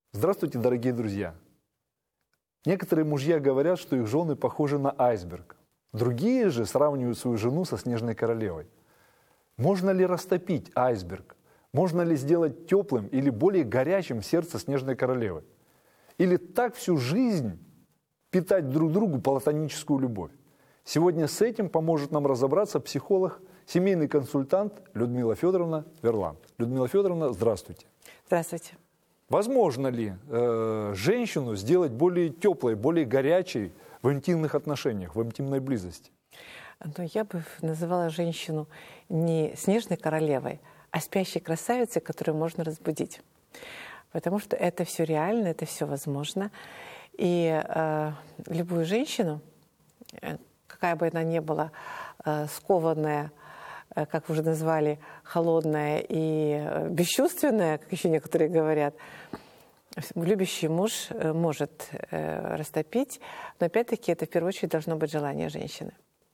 Здравствуйте, дорогие друзья! Некоторые мужья говорят, что их жены похожи на айсберг. Другие же сравнивают свою жену со снежной королевой. Можно ли растопить айсберг? Можно ли сделать теплым или более горячим сердце снежной королевы? Или так всю жизнь питать друг другу платоническую любовь? Сегодня с этим поможет нам разобраться психолог, семейный консультант Людмила Федоровна Верланд. Людмила Федоровна, здравствуйте. Здравствуйте. Возможно ли женщину сделать более теплой, более горячей в интимных отношениях, в интимной близости? Но я бы называла женщину не снежной королевой, а спящей красавицей, которую можно разбудить. Потому что это все реально, это все возможно. И любую женщину, какая бы она ни была, скованная, как вы уже назвали, холодная и бесчувственная, как еще некоторые говорят, любящий муж может растопить, но опять-таки это в первую очередь должно быть желание женщины.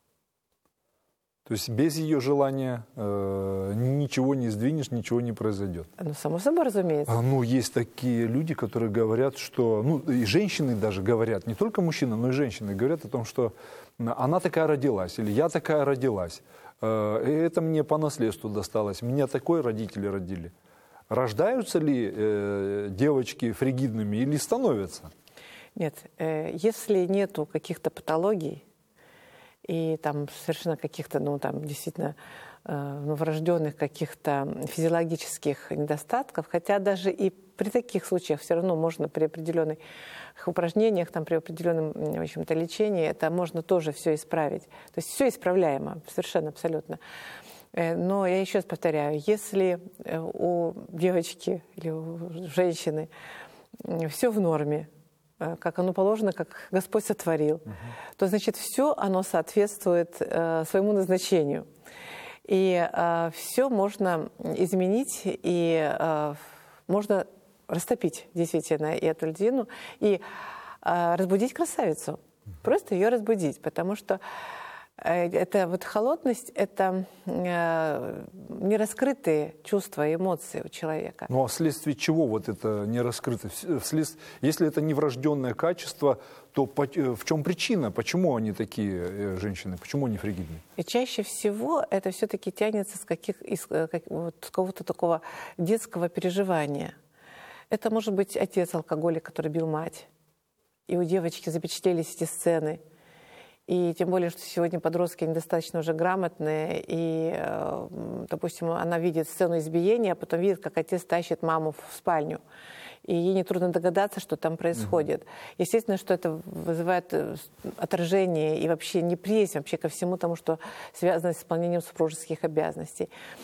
То есть без ее желания ничего не сдвинешь, ничего не произойдет. Ну, само собой, разумеется. Есть такие люди, которые говорят, что... и женщины даже говорят, не только мужчины, но и женщины говорят о том, что она такая родилась, или я такая родилась. Это мне по наследству досталось, меня такой родители родили. Рождаются ли девочки фригидными или становятся? Нет, если нету каких-то патологий и там совершенно каких-то, действительно врожденных каких-то физиологических недостатков, хотя даже и при таких случаях все равно можно при определенных упражнениях, при определенном, в общем-то, лечении, это можно тоже все исправить. То есть все исправляемо, совершенно, абсолютно. Но я еще раз повторяю, если у девочки или у женщины все в норме, как оно положено, как Господь сотворил, то, значит, все оно соответствует своему назначению. И все можно изменить, и можно растопить действительно и эту льдину, и разбудить красавицу. Просто ее разбудить, потому что это холодность, это нераскрытые чувства и эмоции у человека. А вследствие чего это нераскрытость? Если это не врожденное качество, то в чем причина? Почему они такие женщины? Почему они фригидные? И чаще всего это все-таки тянется с какого-то такого детского переживания. Это может быть отец-алкоголик, который бил мать. И у девочки запечатлелись эти сцены. И тем более, что сегодня подростки недостаточно уже грамотные, и, допустим, она видит сцену избиения, а потом видит, как отец тащит маму в спальню. И ей нетрудно догадаться, что там происходит. Естественно, что это вызывает отражение и вообще неприязнь вообще ко всему тому, что связано с исполнением супружеских обязанностей.